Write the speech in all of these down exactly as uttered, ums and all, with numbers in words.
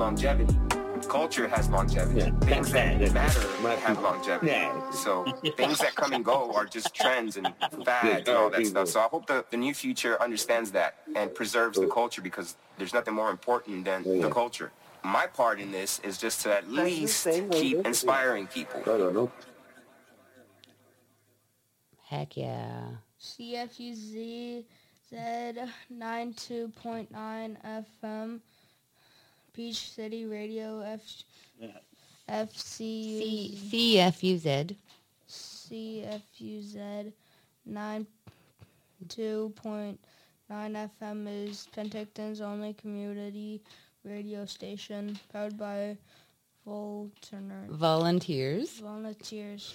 longevity. Culture has longevity. Yeah, things that that's matter my have people. longevity. Yeah. So things that come and go are just trends and fads and all that stuff. So I hope the, the new future understands that and preserves the culture, because there's nothing more important than Oh, yeah. the culture. My part in this is just to at That's the least same way keep this is. inspiring people. I don't know. Heck yeah. C F U Z Z ninety-two point nine F M, Peach City Radio, F F C C C F U Z. C F U Z ninety-two point nine F M is Penticton's only community radio station, powered by Volunteer Volunteers. volunteers.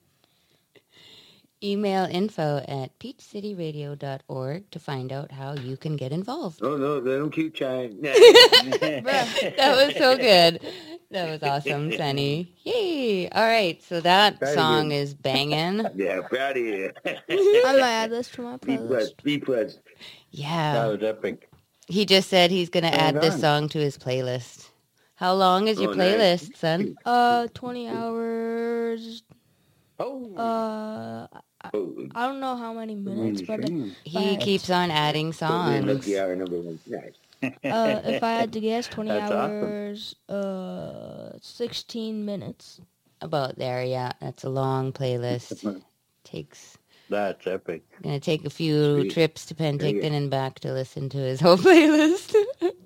Email info at peach city radio dot org to find out how you can get involved. Oh, no, let them keep trying. That was so good. That was awesome, Sunny. Yay. All right, so that Very song good. is banging. Yeah, proud of you. I might add this to my B plus, playlist. B plus. That Yeah. was epic. He just said he's going to Right add this on. song to his playlist. How long is your Oh, nice. playlist, son? Uh, twenty hours. Oh. Uh, I, oh. I don't know how many minutes, but He But- keeps on adding Totally songs. lucky hour number one. Nice. uh, if I had to guess, twenty That's awesome. hours, uh, sixteen minutes. About there, yeah. That's a long playlist. Takes That's epic. gonna take a few Sweet. trips to There you Penticton go. and back to listen to his whole playlist.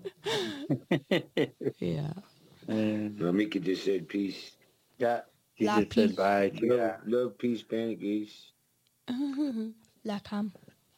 Yeah. Well, Mika just said peace. Yeah. He La just said peace. bye. Love, Yeah. love peace, panic, ease. La cam.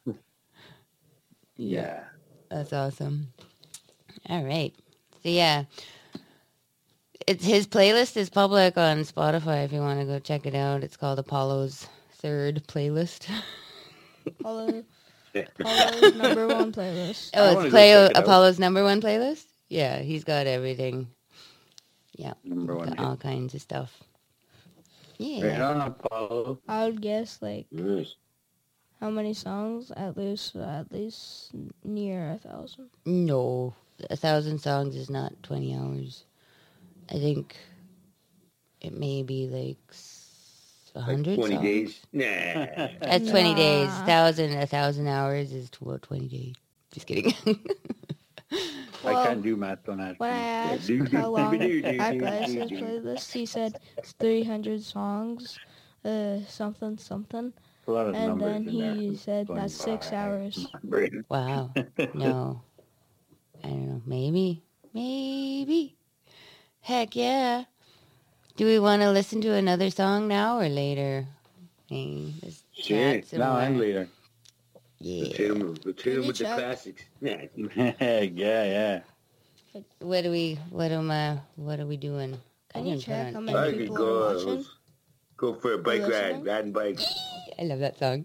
Yeah. That's awesome. All right. So yeah. It's his playlist is public on Spotify if you want to go check it out. It's called Apollo's Third Playlist. Apollo, Apollo's number one playlist. Oh, wanna it's go play check it out. Apollo's number one playlist? Yeah, he's got everything. Yeah. Number one. Got all kinds of stuff. Right Yeah. on, Apollo. I would guess like Nice. how many songs? At least, at least near a thousand. No. A thousand songs is not twenty hours. I think it may be like s- a Like hundred twenty songs. days. Nah. That's twenty days. Nah. Thousand, a thousand hours is tw- about twenty days. Just kidding. I Well, can't do math on that. When I asked do- how long do- do- I do- placed do- his do. playlist, he said it's three hundred songs, uh, something, something. A lot of And numbers then in there. he said that's six twenty-five. hours. Wow. No. I don't know. Maybe. Maybe. Heck yeah. Do we want to listen to another song now or later? Hey, let's Sure. chat some Now more. and later. Yeah. Let's hit him, let's hit him you with the check? classics. Nah. yeah, yeah. What do we? What am I? What are we doing? Can I you didn't put check on how I many any- could people go, are uh, watching? go for a bike ride, listening? riding bike. I love that song.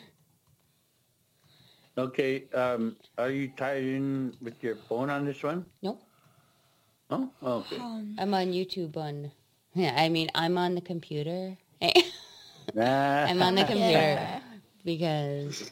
Okay, um, are you tied in with your phone on this one? Nope. Oh, okay. Um, I'm on YouTube on. Yeah, I mean, I'm on the computer. I'm on the computer yeah. because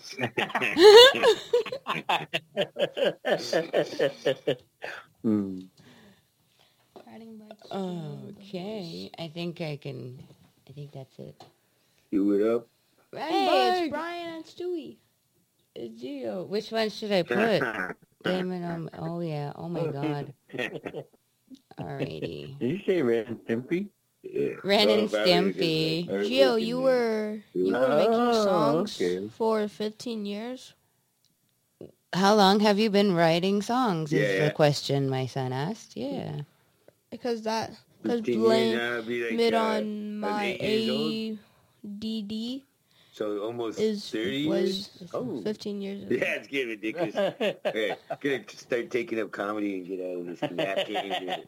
Hmm. Riding bikes. okay. I think I can. I think that's it. Do it up. Hey, it's Brian and Stewie. It's Gio. Which one should I put? Damon. Um. Oh yeah. Oh my God. Alrighty. Did you say Red and Stimpy? Yeah. Ren and Oh, Valerie just, Stimpy. like, Gio, you were you were making Oh, songs okay. for fifteen years. How long have you been writing songs? Is Yeah. the question my son asked. Yeah. Because that because fifteen blame years now, it'd be like, mid uh, on I was my eight years old. A D D So almost is thirty years? was Oh. fifteen years ago. Yeah, it's getting ridiculous. Hey, gonna start taking up comedy and get out of this nap game.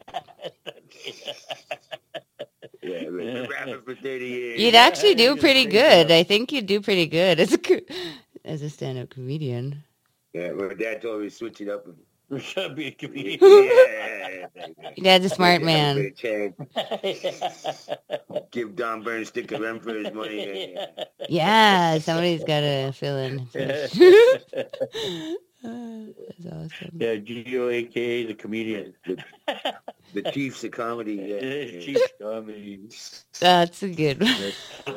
Yeah, but been rapping for thirty years. You'd actually do Yeah, pretty think good. so. I think you'd do pretty good as a co- as a stand-up comedian. Yeah, my dad told me to switch it up. We should be a comedian. Yeah. Your dad's a smart Have man. a chance. Give Don Burnstick a run for his money. Yeah, somebody's got to fill in. That's awesome. Yeah, Gio, a k a the comedian. The Chiefs of comedy. Yeah. The Chiefs comedy. That's a good one.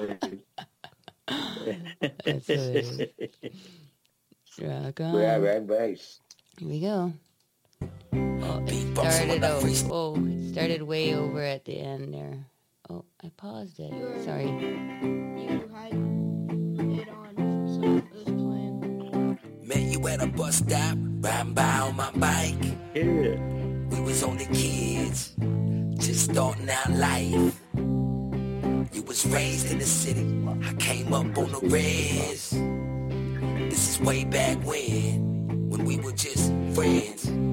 That's hilarious. Rock on. Yeah, right, right. Here we go. Oh, it started out. Oh, it started way over at the end there. Oh, I paused it. Sorry. You had it on, so it was playing. Met you at a bus stop, riding by on my bike. Yeah. We was only kids, just starting out life. You was raised in the city, I came up on the res. This is way back when, when we were just friends.